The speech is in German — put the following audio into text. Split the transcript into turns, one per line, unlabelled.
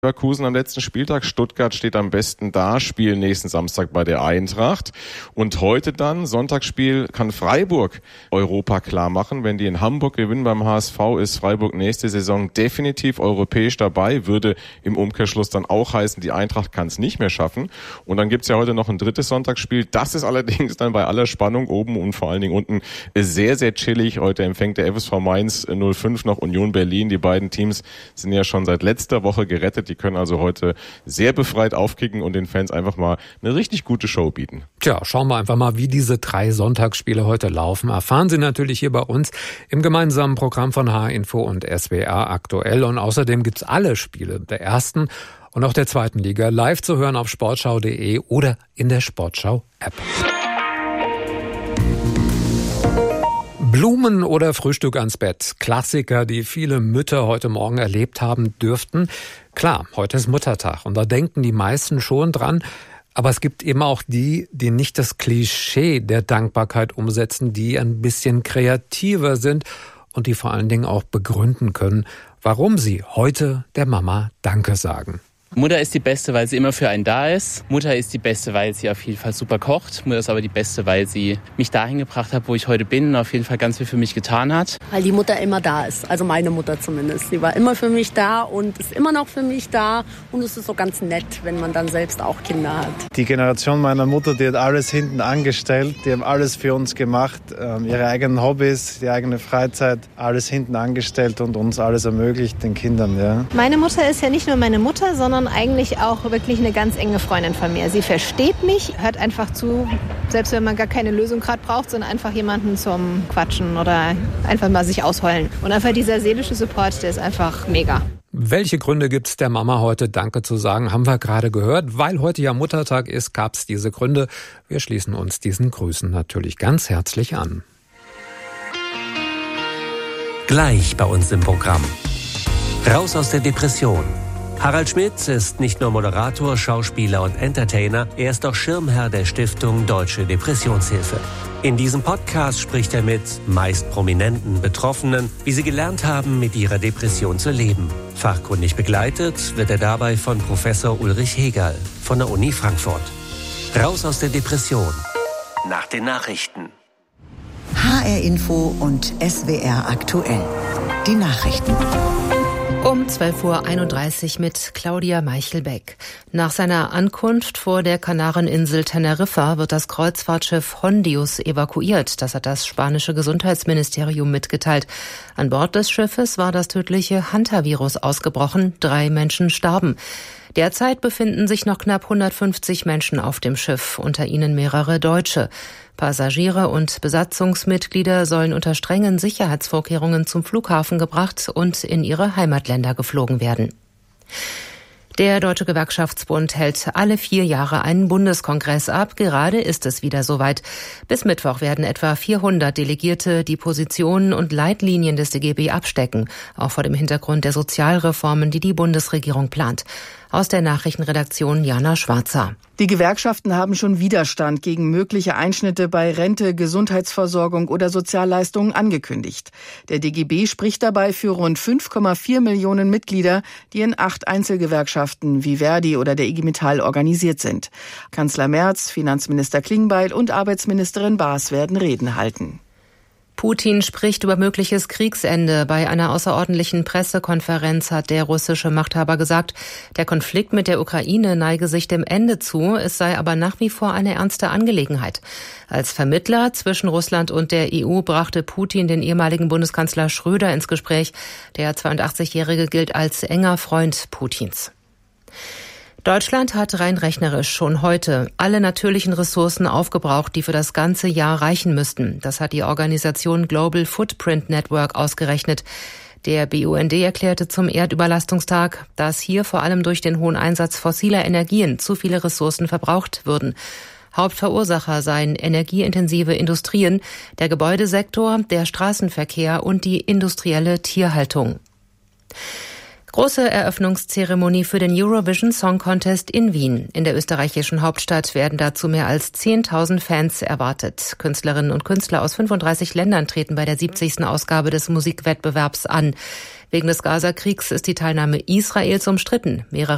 Leverkusen am letzten Spieltag. Stuttgart steht am besten da, spielen nächsten Samstag bei der Eintracht. Und heute dann, Sonntagsspiel, kann Freiburg Europa klar machen. Wenn die in Hamburg gewinnen beim HSV, ist Freiburg nächste Saison definitiv europäisch dabei. Würde im Umkehrschluss dann auch heißen, die Eintracht kann es nicht mehr schaffen. Und dann gibt's ja heute noch ein drittes Sonntagsspiel. Das ist allerdings dann bei aller Spannung oben und vor allen Dingen unten sehr, sehr chillig. Heute empfängt der FSV Mainz 05 noch Union Berlin. Die beiden Teams sind ja schon seit letzter Woche gerettet. Die können also heute sehr befreit aufkicken und den Fans einfach mal eine richtig gute Show bieten.
Tja, schauen wir einfach mal, wie diese 3 Sonntagsspiele heute laufen. Erfahren Sie natürlich hier bei uns im gemeinsamen Programm von H-Info und SWR aktuell. Und außerdem gibt's alle Spiele der ersten und auch der zweiten Liga live zu hören auf sportschau.de oder in der Sportschau-App. Blumen oder Frühstück ans Bett. Klassiker, die viele Mütter heute Morgen erlebt haben dürften. Klar, heute ist Muttertag und da denken die meisten schon dran. Aber es gibt eben auch die nicht das Klischee der Dankbarkeit umsetzen, die ein bisschen kreativer sind und die vor allen Dingen auch begründen können, warum sie heute der Mama Danke sagen.
Mutter ist die Beste, weil sie immer für einen da ist. Mutter ist die Beste, weil sie auf jeden Fall super kocht. Mutter ist aber die Beste, weil sie mich dahin gebracht hat, wo ich heute bin und auf jeden Fall ganz viel für mich getan hat.
Weil die Mutter immer da ist, also meine Mutter zumindest. Sie war immer für mich da und ist immer noch für mich da. Und es ist so ganz nett, wenn man dann selbst auch Kinder hat.
Die Generation meiner Mutter, die hat alles hinten angestellt. Die haben alles für uns gemacht. Ihre eigenen Hobbys, die eigene Freizeit, alles hinten angestellt und uns alles ermöglicht, den Kindern. Ja.
Meine Mutter ist ja nicht nur meine Mutter, sondern eigentlich auch wirklich eine ganz enge Freundin von mir. Sie versteht mich, hört einfach zu, selbst wenn man gar keine Lösung gerade braucht, sondern einfach jemanden zum Quatschen oder einfach mal sich ausheulen. Und einfach dieser seelische Support, der ist einfach mega.
Welche Gründe gibt's der Mama heute Danke zu sagen, haben wir gerade gehört. Weil heute ja Muttertag ist, gab's diese Gründe. Wir schließen uns diesen Grüßen natürlich ganz herzlich an.
Gleich bei uns im Programm. Raus aus der Depression. Harald Schmidt ist nicht nur Moderator, Schauspieler und Entertainer, er ist auch Schirmherr der Stiftung Deutsche Depressionshilfe. In diesem Podcast spricht er mit meist prominenten Betroffenen, wie sie gelernt haben, mit ihrer Depression zu leben. Fachkundig begleitet wird er dabei von Professor Ulrich Hegerl von der Uni Frankfurt. Raus aus der Depression. Nach den Nachrichten.
HR Info und SWR aktuell. Die Nachrichten.
Um 12.31 Uhr mit Claudia Meichelbeck. Nach seiner Ankunft vor der Kanareninsel Teneriffa wird das Kreuzfahrtschiff Hondius evakuiert. Das hat das spanische Gesundheitsministerium mitgeteilt. An Bord des Schiffes war das tödliche Hantavirus ausgebrochen. 3 Menschen starben. Derzeit befinden sich noch knapp 150 Menschen auf dem Schiff, unter ihnen mehrere Deutsche. Passagiere und Besatzungsmitglieder sollen unter strengen Sicherheitsvorkehrungen zum Flughafen gebracht und in ihre Heimatländer geflogen werden. Der Deutsche Gewerkschaftsbund hält alle 4 Jahre einen Bundeskongress ab. Gerade ist es wieder soweit. Bis Mittwoch werden etwa 400 Delegierte die Positionen und Leitlinien des DGB abstecken, auch vor dem Hintergrund der Sozialreformen, die die Bundesregierung plant. Aus der Nachrichtenredaktion Jana Schwarzer.
Die Gewerkschaften haben schon Widerstand gegen mögliche Einschnitte bei Rente, Gesundheitsversorgung oder Sozialleistungen angekündigt. Der DGB spricht dabei für rund 5,4 Millionen Mitglieder, die in 8 Einzelgewerkschaften wie Verdi oder der IG Metall organisiert sind. Kanzler Merz, Finanzminister Klingbeil und Arbeitsministerin Baas werden Reden halten.
Putin spricht über mögliches Kriegsende. Bei einer außerordentlichen Pressekonferenz hat der russische Machthaber gesagt, der Konflikt mit der Ukraine neige sich dem Ende zu, es sei aber nach wie vor eine ernste Angelegenheit. Als Vermittler zwischen Russland und der EU brachte Putin den ehemaligen Bundeskanzler Schröder ins Gespräch. Der 82-Jährige gilt als enger Freund Putins. Deutschland hat rein rechnerisch schon heute alle natürlichen Ressourcen aufgebraucht, die für das ganze Jahr reichen müssten. Das hat die Organisation Global Footprint Network ausgerechnet. Der BUND erklärte zum Erdüberlastungstag, dass hier vor allem durch den hohen Einsatz fossiler Energien zu viele Ressourcen verbraucht würden. Hauptverursacher seien energieintensive Industrien, der Gebäudesektor, der Straßenverkehr und die industrielle Tierhaltung. Große Eröffnungszeremonie für den Eurovision Song Contest in Wien. In der österreichischen Hauptstadt werden dazu mehr als 10.000 Fans erwartet. Künstlerinnen und Künstler aus 35 Ländern treten bei der 70. Ausgabe des Musikwettbewerbs an. Wegen des Gaza-Kriegs ist die Teilnahme Israels umstritten. Mehrere